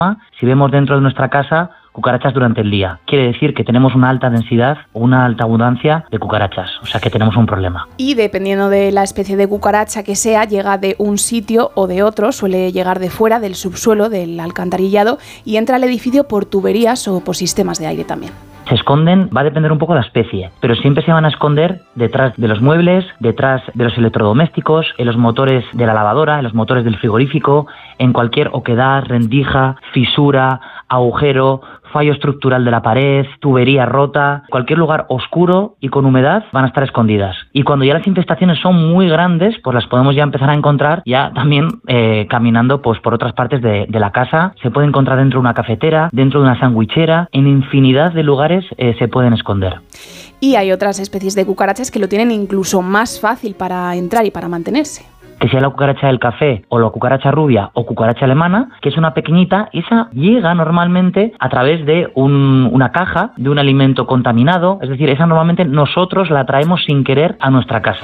si vemos dentro de nuestra casa cucarachas durante el día. Quiere decir que tenemos una alta densidad o una alta abundancia de cucarachas, o sea que tenemos un problema. Y dependiendo de la especie de cucaracha que sea, llega de un sitio o de otro, suele llegar de fuera, del subsuelo, del alcantarillado, y entra al edificio por tuberías o por sistemas de aire también. Se esconden, va a depender un poco de la especie, pero siempre se van a esconder detrás de los muebles, detrás de los electrodomésticos, en los motores de la lavadora, en los motores del frigorífico, en cualquier oquedad, rendija, fisura, agujero, fallo estructural de la pared, tubería rota, cualquier lugar oscuro y con humedad van a estar escondidas. Y cuando ya las infestaciones son muy grandes, pues las podemos ya empezar a encontrar ya también caminando pues por otras partes de la casa. Se puede encontrar dentro de una cafetera, dentro de una sandwichera, en infinidad de lugares se pueden esconder. Y hay otras especies de cucarachas que lo tienen incluso más fácil para entrar y para mantenerse. Que sea la cucaracha del café o la cucaracha rubia o cucaracha alemana, que es una pequeñita, esa llega normalmente a través de una caja, de un alimento contaminado, es decir, esa normalmente nosotros la traemos sin querer a nuestra casa.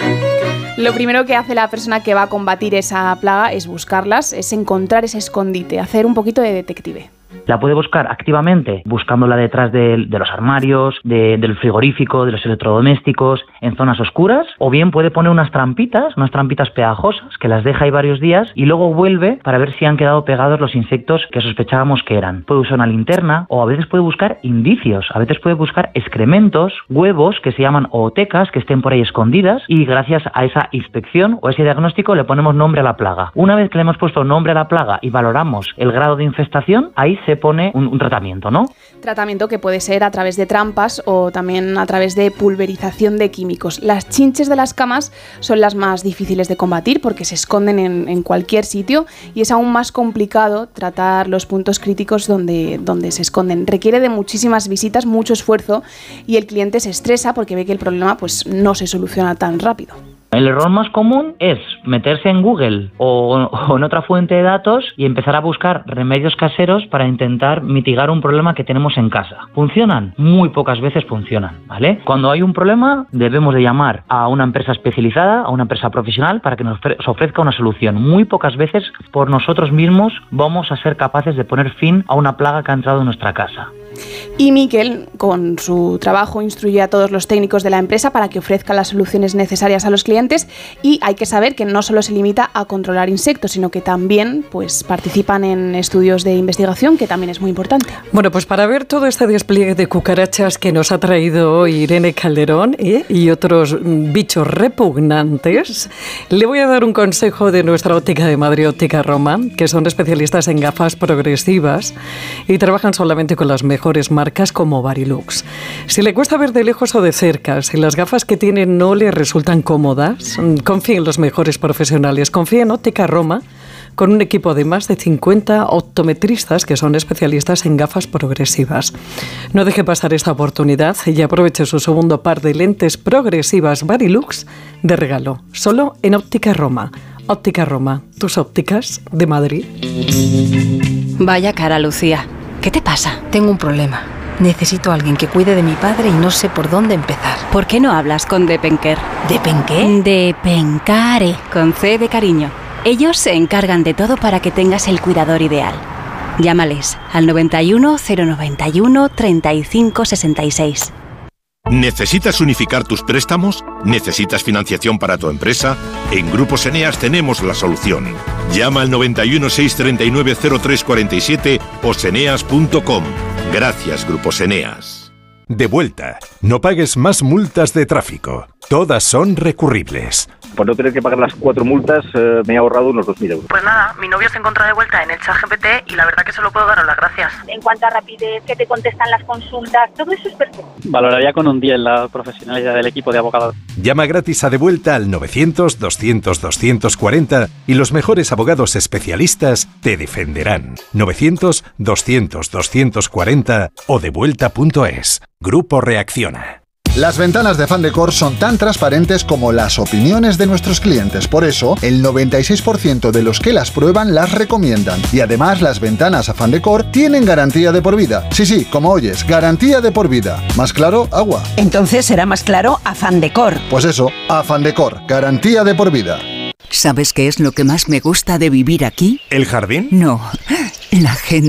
Lo primero que hace la persona que va a combatir esa plaga es buscarlas, es encontrar ese escondite, hacer un poquito de detective. La puede buscar activamente, buscándola detrás de los armarios, del frigorífico, de los electrodomésticos, en zonas oscuras, o bien puede poner unas trampitas pegajosas, que las deja ahí varios días y luego vuelve para ver si han quedado pegados los insectos que sospechábamos que eran. Puede usar una linterna, o a veces puede buscar indicios, a veces puede buscar excrementos, huevos que se llaman ootecas, que estén por ahí escondidas, y gracias a esa inspección o ese diagnóstico le ponemos nombre a la plaga. Una vez que le hemos puesto nombre a la plaga y valoramos el grado de infestación, ahí se pone un tratamiento, ¿no? Tratamiento que puede ser a través de trampas o también a través de pulverización de químicos. Las chinches de las camas son las más difíciles de combatir porque se esconden en cualquier sitio y es aún más complicado tratar los puntos críticos donde se esconden. Requiere de muchísimas visitas, mucho esfuerzo y el cliente se estresa porque ve que el problema pues no se soluciona tan rápido. El error más común es meterse en Google o en otra fuente de datos y empezar a buscar remedios caseros para intentar mitigar un problema que tenemos en casa. ¿Funcionan? Muy pocas veces funcionan, ¿vale? Cuando hay un problema debemos de llamar a una empresa especializada, a una empresa profesional para que nos ofrezca una solución. Muy pocas veces por nosotros mismos vamos a ser capaces de poner fin a una plaga que ha entrado en nuestra casa. Y Miquel, con su trabajo, instruye a todos los técnicos de la empresa para que ofrezcan las soluciones necesarias a los clientes y hay que saber que no solo se limita a controlar insectos, sino que también pues, participan en estudios de investigación, que también es muy importante. Bueno, pues para ver todo este despliegue de cucarachas que nos ha traído hoy Irene Calderón y otros bichos repugnantes, le voy a dar un consejo de nuestra óptica de Madrid, Óptica Roma, que son especialistas en gafas progresivas y trabajan solamente con las mejores marcas como Varilux. Si le cuesta ver de lejos o de cerca, si las gafas que tiene no le resultan cómodas, confíe en los mejores profesionales. Confíe en Óptica Roma, con un equipo de más de 50 optometristas que son especialistas en gafas progresivas. No deje pasar esta oportunidad y aproveche su segundo par de lentes progresivas Varilux de regalo, solo en Óptica Roma. Óptica Roma, tus ópticas de Madrid. Vaya cara, Lucía. ¿Qué te pasa? Tengo un problema. Necesito a alguien que cuide de mi padre y no sé por dónde empezar. ¿Por qué no hablas con Depenker? ¿Depenqué? Depencare, con C de cariño. Ellos se encargan de todo para que tengas el cuidador ideal. Llámales al 91 091 35 66. ¿Necesitas unificar tus préstamos? ¿Necesitas financiación para tu empresa? En Grupos Eneas tenemos la solución. Llama al 91 639 0347 o seneas.com. Gracias, Grupos Eneas. De vuelta. No pagues más multas de tráfico. Todas son recurribles. Por no tener que pagar las 4 multas, me he ahorrado unos 2.000 euros. Pues nada, mi novio se encuentra de vuelta en el ChatGPT y la verdad que solo puedo daros las gracias. En cuanto a rapidez, que te contestan las consultas, todo eso es perfecto. Valoraría con un 10 la profesionalidad del equipo de abogados. Llama gratis a De Vuelta al 900-200-240 y los mejores abogados especialistas te defenderán. 900-200-240 o devuelta.es. Grupo Reacciona. Las ventanas de Fandecor son tan transparentes como las opiniones de nuestros clientes. Por eso, el 96% de los que las prueban las recomiendan. Y además, las ventanas a Fandecor tienen garantía de por vida. Sí, como oyes, garantía de por vida. ¿Más claro? Agua. Entonces será más claro a Fandecor. Pues eso, a Fandecor, garantía de por vida. ¿Sabes qué es lo que más me gusta de vivir aquí? ¿El jardín? No, la gente.